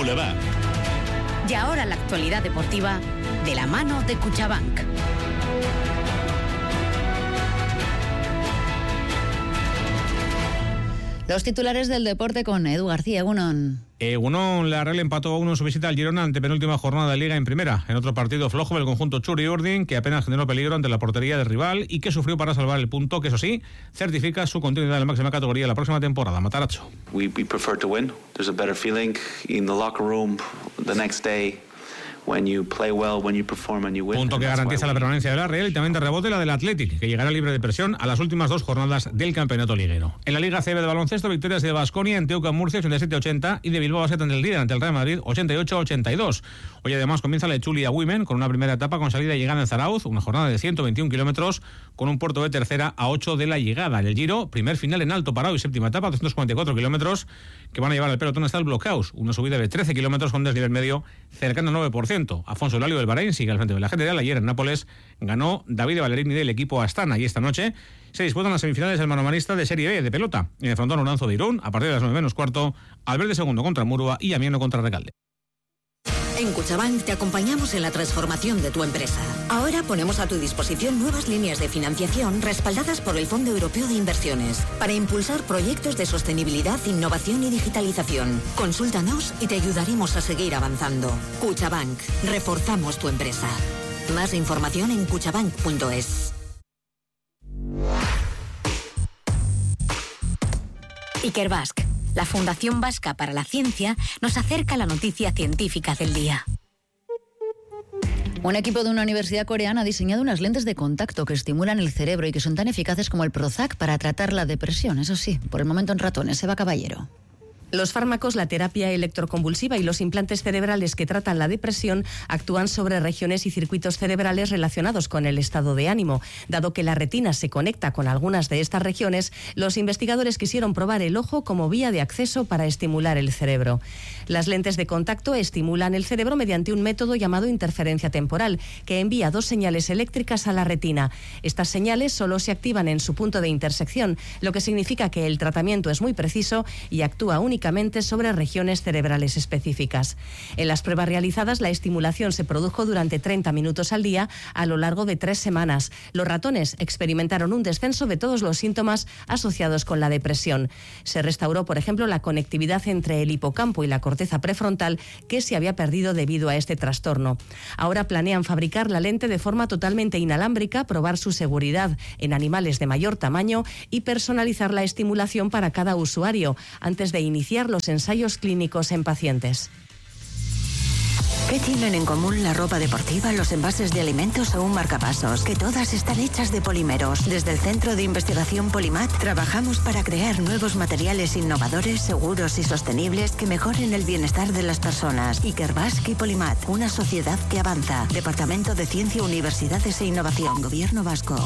Boulevard. Y ahora la actualidad deportiva de la mano de Cuchabank. Los titulares del deporte con Edu García. Egunon, la Real empató a 1 en su visita al Girona ante penúltima jornada de Liga en primera. En otro partido flojo del conjunto Churi-Urdin, que apenas generó peligro ante la portería del rival y que sufrió para salvar el punto, que eso sí, certifica su continuidad en la máxima categoría la próxima temporada. Matarazzo. We prefer to win. There's a better feeling in the locker room the next day. When you play well, when you perform and you win. Punto que garantiza la permanencia de la Real y también de rebote la del Athletic, que llegará libre de presión a las últimas 2 jornadas del campeonato liguero. En la Liga CB de baloncesto, victorias de Baskonia en Teuca Murcia 87-80 y de Bilbao Basket en el líder ante el Real Madrid 88-82. Hoy además comienza la Echulia Women con una primera etapa con salida y llegada en Zarauz, una jornada de 121 kilómetros con un puerto de tercera a 8 de la llegada. En el Giro, primer final en Alto Parao y séptima etapa, 244 kilómetros que van a llevar al pelotón hasta el Blockhouse, una subida de 13 kilómetros con desnivel medio cercano al 9%. Afonso Lalio del Bahrein sigue al frente de la general. Ayer en Nápoles ganó Davide Ballerini del equipo Astana y esta noche se disputan las semifinales del manomanista de Serie B de pelota. En el frontón Oranzo de Irún, a partir de las 9:45, Alberde segundo contra Murua y Amieno contra Recalde. En Cuchabank te acompañamos en la transformación de tu empresa. Ahora ponemos a tu disposición nuevas líneas de financiación respaldadas por el Fondo Europeo de Inversiones para impulsar proyectos de sostenibilidad, innovación y digitalización. Consúltanos y te ayudaremos a seguir avanzando. Cuchabank. Reforzamos tu empresa. Más información en cuchabank.es. Ikerbasque, la Fundación Vasca para la Ciencia, nos acerca a la noticia científica del día. Un equipo de una universidad coreana ha diseñado unas lentes de contacto que estimulan el cerebro y que son tan eficaces como el Prozac para tratar la depresión. Eso sí, por el momento en ratones. Eva Caballero. Los fármacos, la terapia electroconvulsiva y los implantes cerebrales que tratan la depresión actúan sobre regiones y circuitos cerebrales relacionados con el estado de ánimo. Dado que la retina se conecta con algunas de estas regiones, los investigadores quisieron probar el ojo como vía de acceso para estimular el cerebro. Las lentes de contacto estimulan el cerebro mediante un método llamado interferencia temporal, que envía 2 señales eléctricas a la retina. Estas señales solo se activan en su punto de intersección, lo que significa que el tratamiento es muy preciso y actúa únicamente sobre regiones cerebrales específicas. En las pruebas realizadas, la estimulación se produjo durante 30 minutos al día a lo largo de 3 semanas. Los ratones experimentaron un descenso de todos los síntomas asociados con la depresión. Se restauró, por ejemplo, la conectividad entre el hipocampo y la corteza prefrontal, que se había perdido debido a este trastorno. Ahora planean fabricar la lente de forma totalmente inalámbrica, probar su seguridad en animales de mayor tamaño y personalizar la estimulación para cada usuario antes de iniciar los ensayos clínicos en pacientes. ¿Qué tienen en común la ropa deportiva, los envases de alimentos o un marcapasos? Que todas están hechas de polímeros. Desde el Centro de Investigación Polimat trabajamos para crear nuevos materiales innovadores, seguros y sostenibles que mejoren el bienestar de las personas. Ikerbasque y Polimat, una sociedad que avanza. Departamento de Ciencia, Universidades e Innovación, Gobierno Vasco.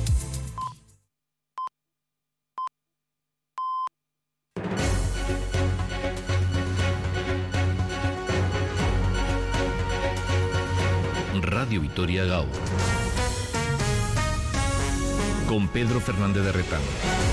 Radio Vitoria Gaur con Pedro Fernández de Retán.